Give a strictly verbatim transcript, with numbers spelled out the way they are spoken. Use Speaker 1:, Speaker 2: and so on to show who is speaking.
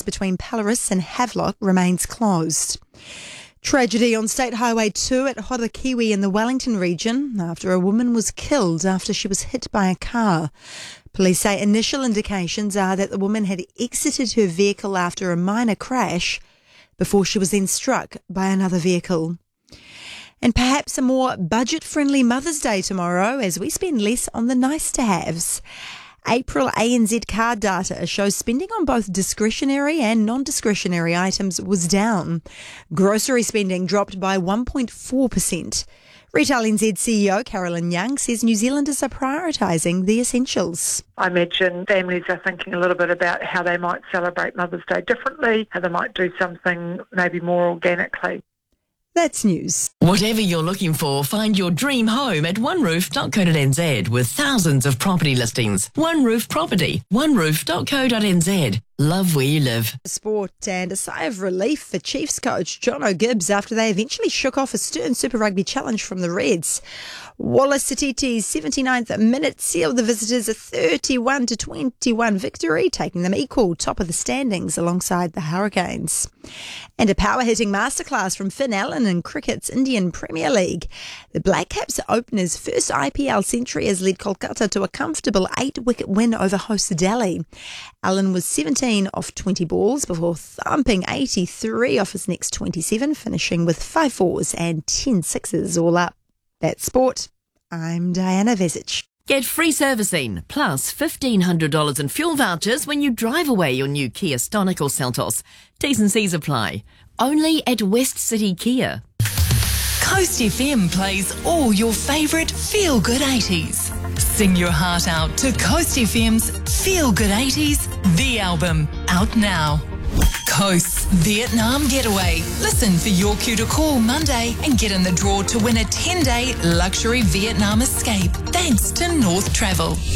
Speaker 1: cross between Pelorus and Havelock remains closed. Tragedy on State Highway two at Horakiwi in the Wellington region after a woman was killed after she was hit by a car. Police say initial indications are that the woman had exited her vehicle after a minor crash before she was then struck by another vehicle. And perhaps a more budget-friendly Mother's Day tomorrow as we spend less on the nice-to-haves. April A N Z card data shows spending on both discretionary and non-discretionary items was down. Grocery spending dropped by one point four percent. Retail N Z C E O Carolyn Young says New Zealanders are prioritising the essentials.
Speaker 2: I imagine families are thinking a little bit about how they might celebrate Mother's Day differently, how they might do something maybe more organically.
Speaker 1: That's news.
Speaker 3: Whatever you're looking for, find your dream home at one roof dot co dot n z with thousands of property listings. One Roof Property, one roof dot co dot n z. Love where you live.
Speaker 1: Sport and a sigh of relief for Chiefs coach John O'Gibbs after they eventually shook off a stern Super Rugby challenge from the Reds. Wallace Satiti's seventy-ninth minute sealed the visitors a thirty-one to twenty-one victory, taking them equal top of the standings alongside the Hurricanes. And a power-hitting masterclass from Finn Allen in cricket's Indian Premier League. The Black Caps opener's first I P L century has led Kolkata to a comfortable eight-wicket win over host Delhi. Allen was seventeen off twenty balls before thumping eighty-three off his next twenty-seven, finishing with five fours and ten sixes all up. That's sport. I'm Diana Vezic.
Speaker 3: Get free servicing plus fifteen hundred dollars in fuel vouchers when you drive away your new Kia Stonic or Seltos. T's and C's apply. Only at West City Kia.
Speaker 4: Coast F M plays all your favourite feel-good eighties. Sing your heart out to Coast F M's Feel Good eighties, the album, out now. Coast's Vietnam Getaway. Listen for your cue to call Monday and get in the draw to win a ten-day luxury Vietnam escape thanks to North Travel.